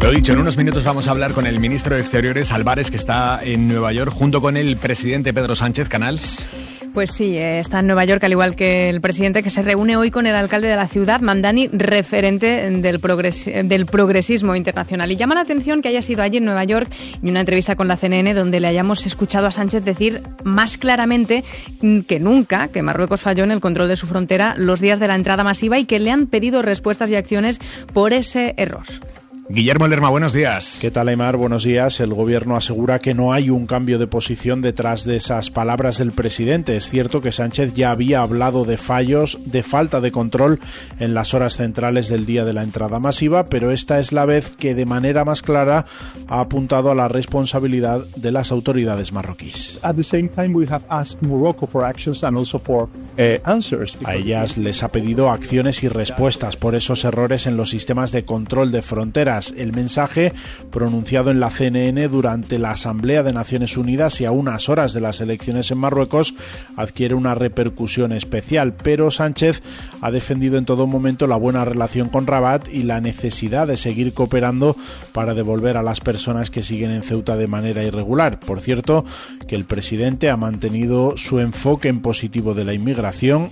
Lo dicho, en unos minutos vamos a hablar con el ministro de Exteriores, Álvarez, que está en Nueva York, junto con el presidente Pedro Sánchez. Canals. Pues sí, está en Nueva York, al igual que el presidente, que se reúne hoy con el alcalde de la ciudad, Mamdani, referente del progresismo internacional. Y llama la atención que haya sido allí en Nueva York y una entrevista con la CNN donde le hayamos escuchado a Sánchez decir más claramente que nunca que Marruecos falló en el control de su frontera los días de la entrada masiva y que le han pedido respuestas y acciones por ese error. Guillermo Lerma, buenos días. ¿Qué tal, Aimar? Buenos días. El gobierno asegura que no hay un cambio de posición detrás de esas palabras del presidente. Es cierto que Sánchez ya había hablado de fallos, de falta de control en las horas centrales del día de la entrada masiva, pero esta es la vez que de manera más clara ha apuntado a la responsabilidad de las autoridades marroquíes. At the same time, we have asked Morocco for actions and also for answers. A ellas les ha pedido acciones y respuestas por esos errores en los sistemas de control de fronteras. El mensaje, pronunciado en la CNN durante la Asamblea de Naciones Unidas y a unas horas de las elecciones en Marruecos, adquiere una repercusión especial, pero Sánchez ha defendido en todo momento la buena relación con Rabat y la necesidad de seguir cooperando para devolver a las personas que siguen en Ceuta de manera irregular. Por cierto, que el presidente ha mantenido su enfoque en positivo de la inmigración.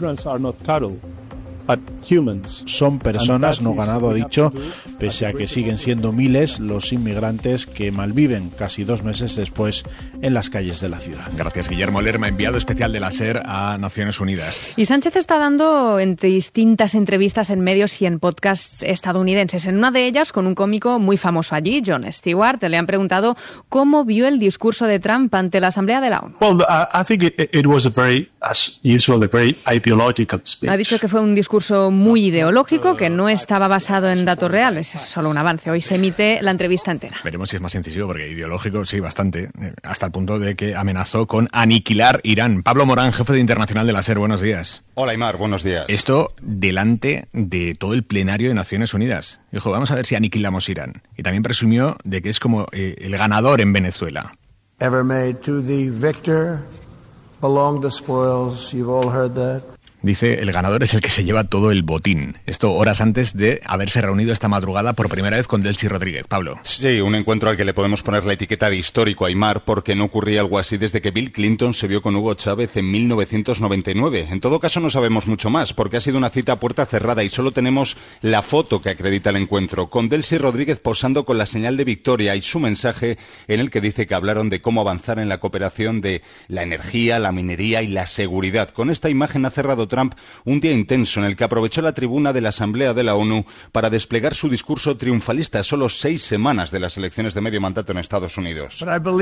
Son personas, no ganado, ha dicho, pese a que siguen siendo miles los inmigrantes que malviven casi 2 meses después en las calles de la ciudad. Gracias, Guillermo Lerma, enviado especial de la SER a Naciones Unidas. Y Sánchez está dando distintas entrevistas en medios y en podcasts estadounidenses. En una de ellas, con un cómico muy famoso allí, Jon Stewart, le han preguntado cómo vio el discurso de Trump ante la Asamblea de la ONU. Well, I think it was a very, as usual, a very ideological speech. Ha dicho que fue un discurso muy ideológico, que no estaba basado en datos reales. Es solo un avance. Hoy se emite la entrevista entera. Veremos si es más incisivo, porque ideológico sí, bastante, hasta el punto de que amenazó con aniquilar Irán. Pablo Morán, jefe de Internacional de la SER, buenos días. Hola, Aimar, buenos días. Esto delante de todo el plenario de Naciones Unidas. Dijo, vamos a ver si aniquilamos Irán. Y también presumió de que es como el ganador en Venezuela. Ever made to the victor belong the spoils. You've all heard that. Dice, el ganador es el que se lleva todo el botín. Esto horas antes de haberse reunido esta madrugada por primera vez con Delcy Rodríguez. Pablo. Sí, un encuentro al que le podemos poner la etiqueta de histórico, Aimar, porque no ocurría algo así desde que Bill Clinton se vio con Hugo Chávez en 1999. En todo caso, no sabemos mucho más, porque ha sido una cita a puerta cerrada y solo tenemos la foto que acredita el encuentro, con Delcy Rodríguez posando con la señal de victoria y su mensaje en el que dice que hablaron de cómo avanzar en la cooperación de la energía, la minería y la seguridad. Con esta imagen ha cerrado Trump un día intenso en el que aprovechó la tribuna de la Asamblea de la ONU para desplegar su discurso triunfalista a solo 6 semanas de las elecciones de medio mandato en Estados Unidos.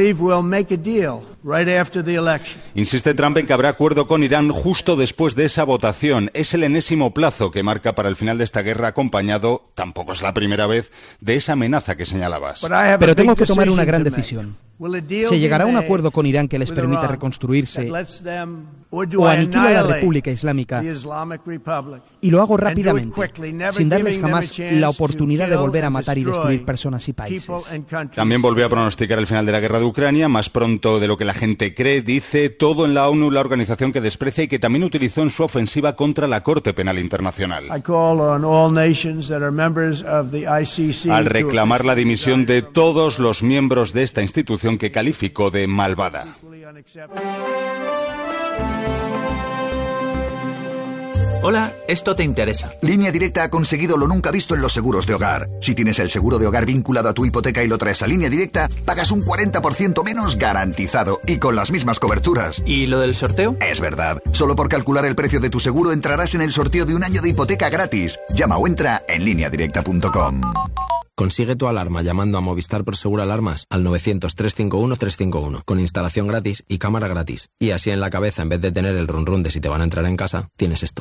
Insiste Trump en que habrá acuerdo con Irán justo después de esa votación. Es el enésimo plazo que marca para el final de esta guerra, acompañado, tampoco es la primera vez, de esa amenaza que señalabas. Pero tengo que tomar una gran decisión. ¿Se llegará a un acuerdo con Irán que les permita reconstruirse o aniquila la República Islámica? Y lo hago rápidamente, sin darles jamás la oportunidad de volver a matar y destruir personas y países. También volvió a pronosticar el final de la guerra de Ucrania, más pronto de lo que la gente cree, dice, todo en la ONU, la organización que desprecia y que también utilizó en su ofensiva contra la Corte Penal Internacional. Al reclamar la dimisión de todos los miembros de esta institución que calificó de malvada. Hola, esto te interesa. Línea Directa ha conseguido lo nunca visto en los seguros de hogar. Si tienes el seguro de hogar vinculado a tu hipoteca y lo traes a Línea Directa, pagas un 40% menos garantizado y con las mismas coberturas. ¿Y lo del sorteo? Es verdad. Solo por calcular el precio de tu seguro entrarás en el sorteo de un año de hipoteca gratis. Llama o entra en lineadirecta.com. Consigue tu alarma llamando a Movistar Prosegur Alarmas al 900-351-351 con instalación gratis y cámara gratis. Y así en la cabeza, en vez de tener el run run de si te van a entrar en casa, tienes esto.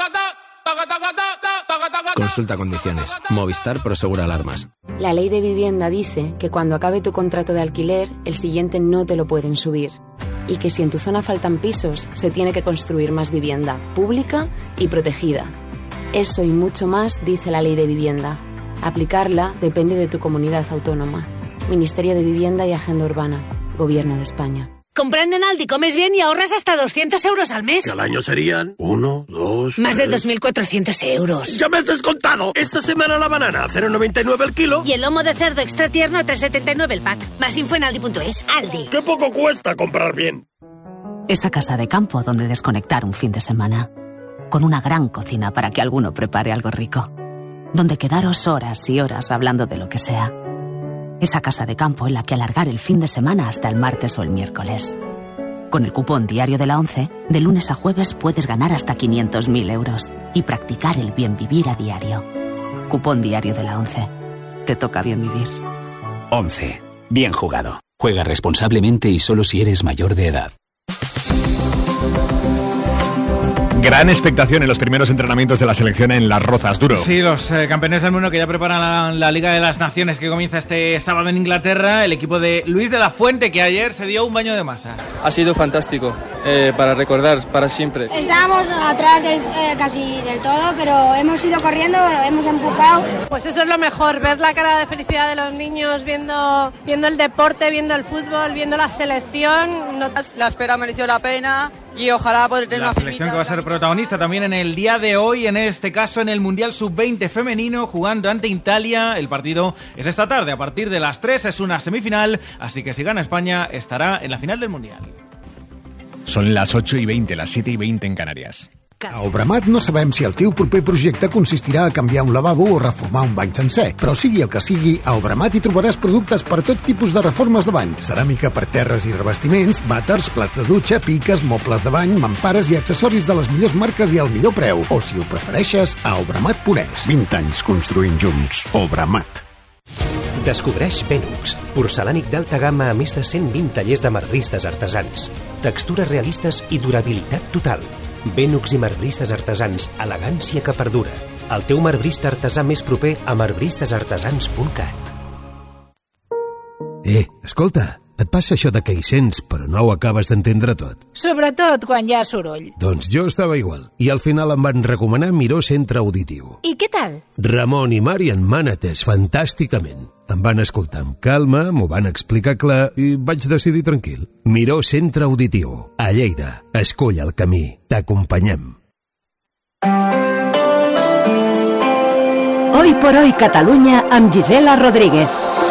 Consulta condiciones. Movistar Prosegur Alarmas. La ley de vivienda dice que cuando acabe tu contrato de alquiler, el siguiente no te lo pueden subir. Y que si en tu zona faltan pisos, se tiene que construir más vivienda pública y protegida. Eso y mucho más dice la ley de vivienda. Aplicarla depende de tu comunidad autónoma. Ministerio de Vivienda y Agenda Urbana. Gobierno de España. Comprando en Aldi comes bien y ahorras hasta 200 euros al mes. Que al año serían 1, 2... Más de 2.400 euros. ¡Ya me has descontado! Esta semana la banana a 0,99 el kilo. Y el lomo de cerdo extra tierno a 3,79 el pack. Más info en aldi.es. Aldi. ¡Qué poco cuesta comprar bien! Esa casa de campo donde desconectar un fin de semana. Con una gran cocina para que alguno prepare algo rico. Donde quedaros horas y horas hablando de lo que sea. Esa casa de campo en la que alargar el fin de semana hasta el martes o el miércoles. Con el cupón diario de la ONCE, de lunes a jueves puedes ganar hasta 500.000 euros y practicar el bien vivir a diario. Cupón diario de la ONCE. Te toca bien vivir. ONCE. Bien jugado. Juega responsablemente y solo si eres mayor de edad. Gran expectación en los primeros entrenamientos de la selección en Las Rozas, Duro. Sí, los campeones del mundo que ya preparan la Liga de las Naciones que comienza este sábado en Inglaterra. El equipo de Luis de la Fuente, que ayer se dio un baño de masa. Ha sido fantástico, para recordar, para siempre. Estábamos atrás casi del todo, pero hemos ido corriendo, hemos empujado. Pues eso es lo mejor, ver la cara de felicidad de los niños viendo el deporte, viendo el fútbol, viendo la selección. La espera mereció la pena. Y ojalá poder tener una selección que va a ser protagonista también en el día de hoy, en este caso en el Mundial Sub-20 femenino, jugando ante Italia. El partido es esta tarde, a partir de las 3, es una semifinal, así que si gana España estará en la final del Mundial. Son las 8:20, las 7:20 en Canarias. A Obramat no sabem si el teu proper projecte consistirà a canviar un lavabo o reformar un bany sencer, però sigui el que sigui, a Obramat hi trobaràs productes per tot tipus de reformes de bany, ceràmica per terres i revestiments, vàters, plats de dutxa, piques, mobles de bany, mampares i accessoris de les millors marques i al millor preu. O, si ho prefereixes, a Obramat.es. 20 anys construint junts. Obramat. Descobreix Benux, porcelànic d'alta gamma a més de 120 tallers de marbristes artesans. Textures realistes i durabilitat total. Benux i marbristes artesans, elegància que perdura. El teu marbrista artesà més proper a marbristesartesans.cat. Escolta, et passa això de que hi sents però no ho acabes d'entendre tot? Sobretot quan hi ha soroll. Doncs jo estava igual, i al final em van recomanar Miró Centre Auditiu. I què tal? Ramon i Mari em van atès fantàsticament. Em van escoltar amb calma, m'ho van explicar clar i vaig decidir tranquil. Miró Centre Auditiu. A Lleida. Escull el camí. T'acompanyem. Hoy por hoy Catalunya amb Gisela Rodríguez.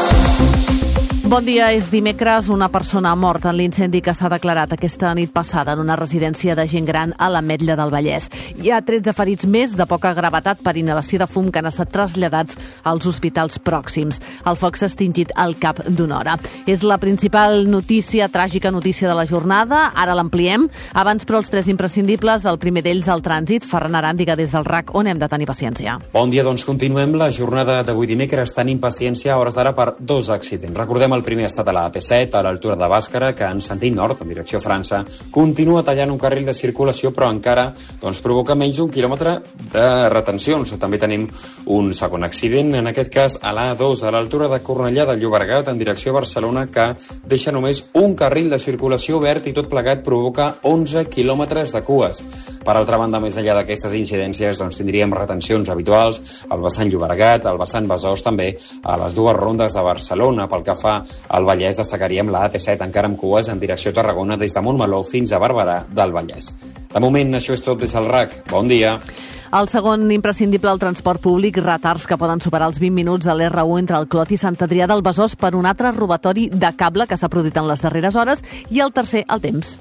Bon dia, és dimecres. Una persona ha mort en l'incendi que s'ha declarat aquesta nit passada en una residència de gent gran a l'Ametlla del Vallès. Hi ha 13 ferits més de poca gravetat per inhalació de fum que han estat traslladats als hospitals pròxims. El foc s'ha extingit al cap d'una hora. És la principal notícia, tràgica notícia de la jornada. Ara l'ampliem. Abans, però, els tres imprescindibles. El primer d'ells, el trànsit. Ferran Aràndiga, des del RAC, on hem de tenir paciència. Bon dia, doncs continuem la jornada d'avui dimecres tenint paciència a hores d'ara per dos accidents. Recordem el primer ha estat a la AP7, a l'altura de Bàscara, que en sentit nord, en direcció a França, continua tallant un carril de circulació, però encara provoca menys d'un quilòmetre de retencions. També tenim un segon accident, en aquest cas a l'A2, a l'altura de Cornellà de Llobregat, en direcció a Barcelona, que deixa només un carril de circulació obert i tot plegat provoca 11 quilòmetres de cues. Per altra banda, més enllà d'aquestes incidències, tindríem retencions habituals al vessant Llobregat, al vessant Besòs, també a les dues rondes de Barcelona. Pel que fa al Vallès, destacaríem la AP7 encara amb cues en direcció a Tarragona des de Montmeló fins a Barberà del Vallès. De moment, això és tot des del RAC. Bon dia. El segon imprescindible, el transport públic, retards que poden superar els 20 minuts a l'R1 entre el Clot i Sant Adrià del Besòs per un altre robatori de cable que s'ha produït en les darreres hores, i el tercer, el temps.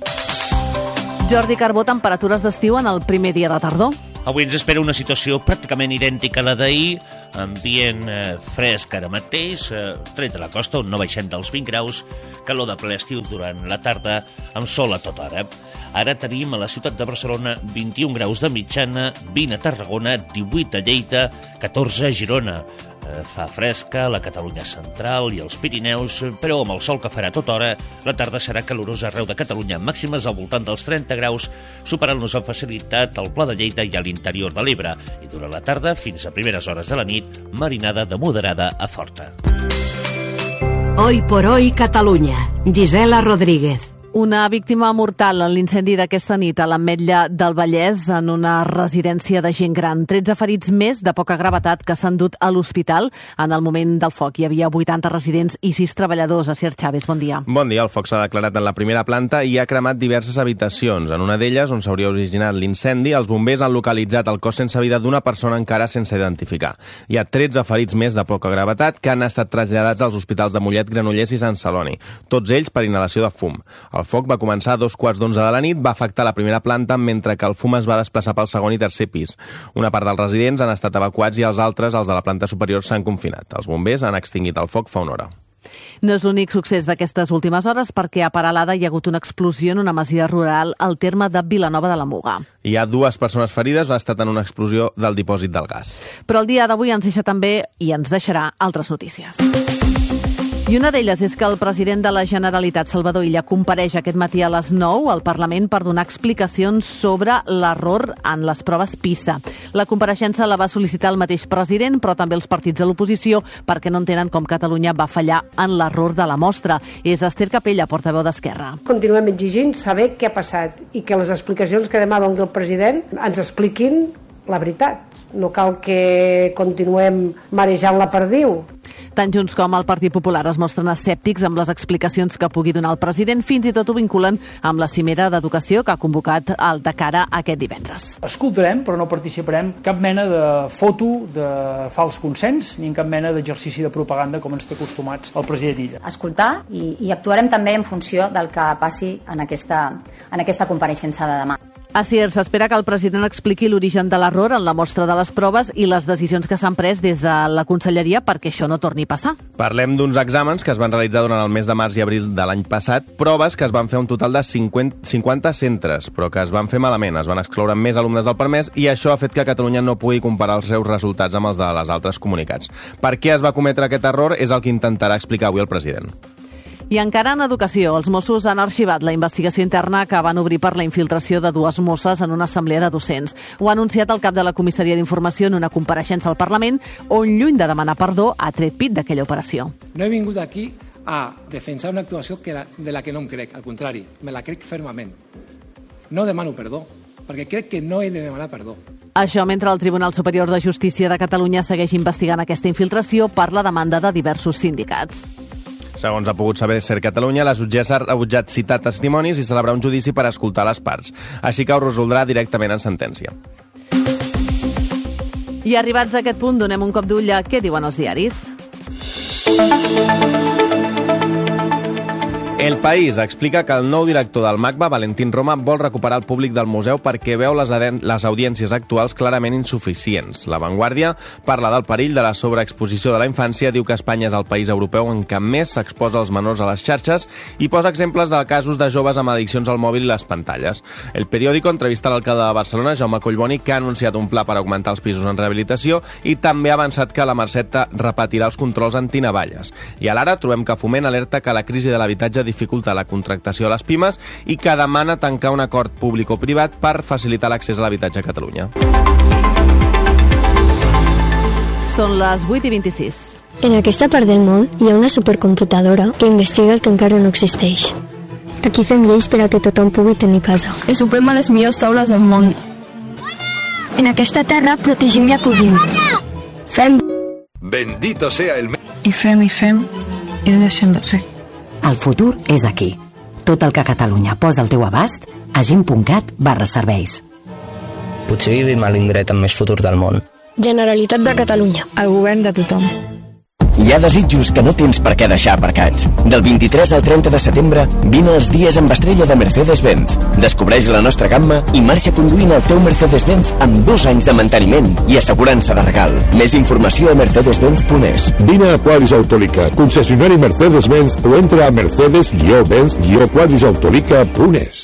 Jordi Carbó, temperatures d'estiu en el primer dia de tardor. Avui ens espera una situació pràcticament idèntica a la d'ahir, ambient fresc ara mateix, tret de la costa on no baixem dels 20 graus, calor de ple estiu durant la tarda, amb sol a tota hora. Ara tenim a la ciutat de Barcelona 21 graus de mitjana, 20 a Tarragona, 18 a Lleida, 14 a Girona. Fa fresca a la Catalunya central i als Pirineus, però amb el sol que farà a tota hora, la tarda serà calorosa arreu de Catalunya, màximes al voltant dels 30 graus, superant-nos amb facilitat al Pla de Lleida i a l'interior de l'Ebre. I durant la tarda, fins a primeres hores de la nit, marinada de moderada a forta. Hoy por hoy Catalunya. Gisela Rodríguez. Una víctima mortal en l'incendi d'aquesta nit a l'Ametlla del Vallès en una residència de gent gran. 13 ferits més de poca gravetat que s'han dut a l'hospital. En el moment del foc hi havia 80 residents i 6 treballadors. Asier Chávez, bon dia. Bon dia. El foc s'ha declarat en la primera planta i ha cremat diverses habitacions. En una d'elles, on s'hauria originat l'incendi, els bombers han localitzat el cos sense vida d'una persona encara sense identificar. Hi ha 13 ferits més de poca gravetat que han estat traslladats als hospitals de Mollet, Granollers i Sant Celoni, tots ells per inhalació de fum. El foc va començar a 11:45 de la nit, va afectar la primera planta, mentre que el fum es va desplaçar pel segon i tercer pis. Una part dels residents han estat evacuats i els altres, els de la planta superior, s'han confinat. Els bombers han extingit el foc fa una hora. No és l'únic succés d'aquestes últimes hores, perquè a Peralada hi ha hagut una explosió en una masia rural al terme de Vilanova de la Muga. Hi ha 2 persones ferides, ha estat en una explosió del dipòsit del gas. Però el dia d'avui ens deixa també i ens deixarà altres notícies. I una d'elles és que el president de la Generalitat, Salvador Illa, compareix aquest matí a les 9 al Parlament per donar explicacions sobre l'error en les proves PISA. La compareixença la va sol·licitar el mateix president, però també els partits de l'oposició, perquè no entenen com Catalunya va fallar en l'error de la mostra. És Esther Capella, portaveu d'Esquerra. Continuem exigint saber què ha passat i que les explicacions que demà doni el president ens expliquin la veritat. No cal que continuem marejant la perdiu. Tant Junts com el Partit Popular es mostren escèptics amb les explicacions que pugui donar el president, fins i tot ho vinculen amb la cimera d'educació que ha convocat de cara a aquest divendres. Escoltarem, però no participarem cap mena de foto de fals consens ni en cap mena d'exercici de propaganda com ens té acostumats el president Illa. Escoltar i actuarem també en funció del que passi en aquesta compareixença de demà. Asier, s'espera que el president expliqui l'origen de l'error en la mostra de les proves i les decisions que s'han pres des de la Conselleria perquè això no torni a passar. Parlem d'uns exàmens que es van realitzar durant el mes de març i abril de l'any passat, proves que es van fer un total de 50 centres, però que es van fer malament, es van excloure més alumnes del permès i això ha fet que Catalunya no pugui comparar els seus resultats amb els de les altres comunicats. Per què es va cometre aquest error és el que intentarà explicar avui el president. I encara en educació, els Mossos han arxivat la investigació interna que van obrir per la infiltració de 2 mosses en una assemblea de docents. Ho ha anunciat el cap de la Comissaria d'Informació en una compareixença al Parlament, on, lluny de demanar perdó, ha tret pit d'aquella operació. No he vingut aquí a defensar una actuació de la que no em crec, al contrari, me la crec fermament. No demano perdó, perquè crec que no he de demanar perdó. Això mentre el Tribunal Superior de Justícia de Catalunya segueix investigant aquesta infiltració per la demanda de diversos sindicats. Segons ha pogut saber Ser Catalunya, la jutgessa ha rebutjat citar testimonis i celebrar un judici per escoltar les parts. Així que ho resoldrà directament en sentència. I arribats a aquest punt, donem un cop d'ull a què diuen els diaris. El País explica que el nou director del MACBA, Valentín Roma, vol recuperar el públic del museu perquè veu les audiències actuals clarament insuficients. La Vanguardia parla del perill de la sobreexposició de la infància, diu que Espanya és el país europeu en què més s'exposa els menors a les xarxes i posa exemples de casos de joves amb addiccions al mòbil i les pantalles. El Periódico entrevista l'alcalde de Barcelona, Jaume Collboni, que ha anunciat un pla per augmentar els pisos en rehabilitació i també ha avançat que la Merceta repetirà els controls antinavalles. I a l'Ara trobem que Foment alerta que la crisi de l'habitatge dificulta la contractació a les pimes i que demana tancar un acord públic o privat per facilitar l'accés a l'habitatge a Catalunya. Són les 8:26. En aquesta part del món hi ha una supercomputadora que investiga el que encara no existeix. Aquí fem lleis per a que tothom pugui tenir casa. I sopem a les millors taules del món. En aquesta terra protegim i acollim. Fem... Bendito sea el... I fem, i deixem de fer. El futur és aquí. Tot el que Catalunya posa al teu abast a gent.cat/serveis. Potser vivim a l'indret amb més futur del món. Generalitat de Catalunya. El govern de tothom. Hi ha desitjos que no tens per què deixar aparcats. Del 23 al 30 de setembre, vine als dies amb estrella de Mercedes-Benz. Descobreix la nostra gamma i marxa conduint el teu Mercedes-Benz amb 2 anys de manteniment i assegurança de regal. Més informació a mercedes-benz.es. Vine a Quadris Autolica, concessionari Mercedes-Benz, o entra a mercedes-benz-quadrisautolica.es.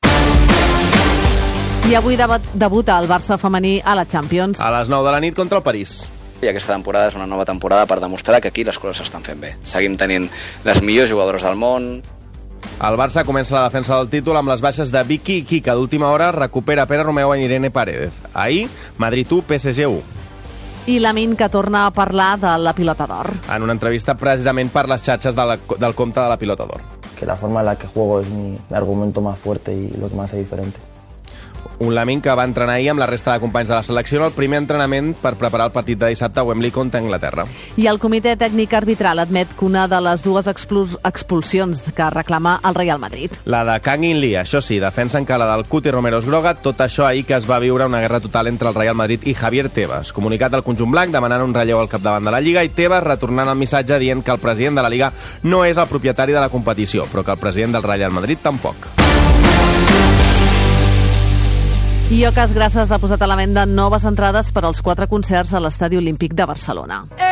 I avui debuta el Barça femení a la Champions. A les 9 de la nit contra el París. I aquesta temporada és una nova temporada per demostrar que aquí les coses s'estan fent bé. Seguim tenint les millors jugadores del món. El Barça comença la defensa del títol amb les baixes de Vicky i Kika. D'última hora recupera Pere Romeu i Irene Paredes. Ahir, Madrid 1, PSG 1. I Lamine, que torna a parlar de la pilota d'or. En una entrevista precisament per les xarxes del compte de la pilota d'or. que la forma en la que juego es mi argumento más fuerte y lo que me hace diferente. Un Lamine que va entrenar ahir amb la resta de companys de la selecció en el primer entrenament per preparar el partit de dissabte a Wembley contra Anglaterra. I el comitè tècnic arbitral admet que una de les dues expulsions que reclama el Real Madrid. La de Kang In Lee, això sí, defensen que la del Cuti Romero és groga, tot això ahir que es va viure una guerra total entre el Real Madrid i Javier Tebas. Comunicat del conjunt blanc demanant un relleu al capdavant de la Lliga i Tebas retornant el missatge dient que el president de la Lliga no és el propietari de la competició, però que el president del Real Madrid tampoc. I Ocas Grasses ha posat a la venda noves entrades per als 4 concerts a l'Estadi Olímpic de Barcelona.